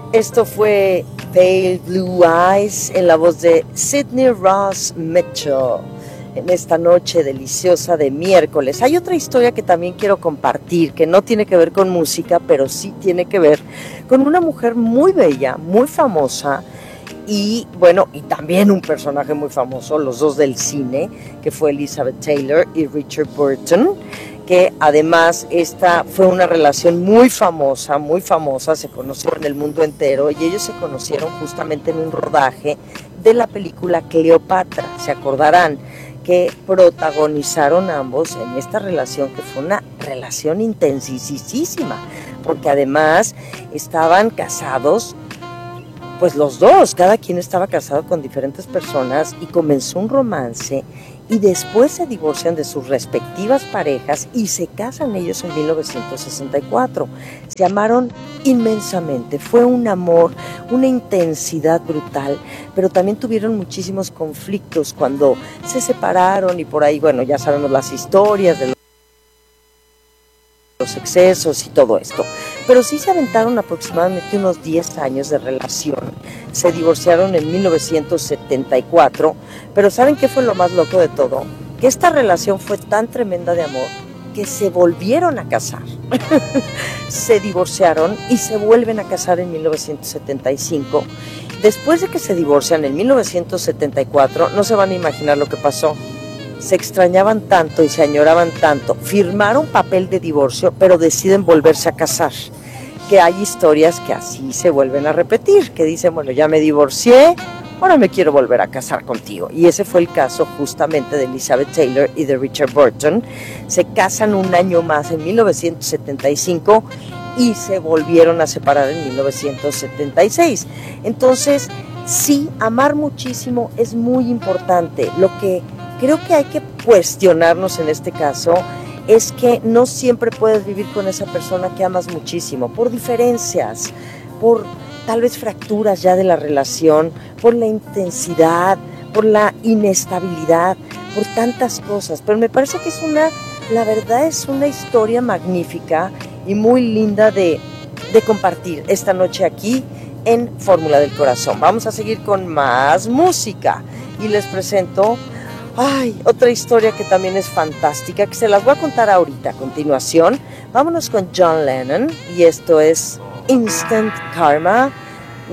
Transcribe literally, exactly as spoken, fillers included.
Esto fue Pale Blue Eyes en la voz de Sydney Ross Mitchell en esta noche deliciosa de miércoles. Hay otra historia que también quiero compartir, que no tiene que ver con música, pero sí tiene que ver con una mujer muy bella, muy famosa, y bueno, y también un personaje muy famoso, los dos del cine, que fue Elizabeth Taylor y Richard Burton, que además esta fue una relación muy famosa, muy famosa, se conoció en el mundo entero, y ellos se conocieron justamente en un rodaje de la película Cleopatra. Se acordarán que protagonizaron ambos en esta relación, que fue una relación intensísima, porque además estaban casados, pues los dos, cada quien estaba casado con diferentes personas, y comenzó un romance, y después se divorcian de sus respectivas parejas y se casan ellos en mil novecientos sesenta y cuatro. Se amaron inmensamente, fue un amor, una intensidad brutal, pero también tuvieron muchísimos conflictos cuando se separaron, y por ahí, bueno, ya sabemos las historias de los excesos y todo esto, pero sí se aventaron aproximadamente unos diez años de relación. Se divorciaron en mil novecientos setenta y cuatro, pero ¿saben qué fue lo más loco de todo? Que esta relación fue tan tremenda de amor que se volvieron a casar. Se divorciaron y se vuelven a casar en mil novecientos setenta y cinco. Después de que se divorcian en mil novecientos setenta y cuatro, no se van a imaginar lo que pasó. Se extrañaban tanto y se añoraban tanto, firmaron papel de divorcio, pero deciden volverse a casar. Que hay historias que así se vuelven a repetir, que dicen, bueno, ya me divorcié, ahora me quiero volver a casar contigo. Y ese fue el caso justamente de Elizabeth Taylor y de Richard Burton. Se casan un año más en mil novecientos setenta y cinco y se volvieron a separar en mil novecientos setenta y seis. Entonces, sí, amar muchísimo es muy importante. Lo que creo que hay que cuestionarnos en este caso es que no siempre puedes vivir con esa persona que amas muchísimo, por diferencias, por tal vez fracturas ya de la relación, por la intensidad, por la inestabilidad, por tantas cosas. Pero me parece que es una, la verdad es una historia magnífica y muy linda de, de compartir esta noche aquí en Fórmula del Corazón. Vamos a seguir con más música y les presento Ay, otra historia que también es fantástica, que se las voy a contar ahorita a continuación. Vámonos con John Lennon, y esto es Instant Karma,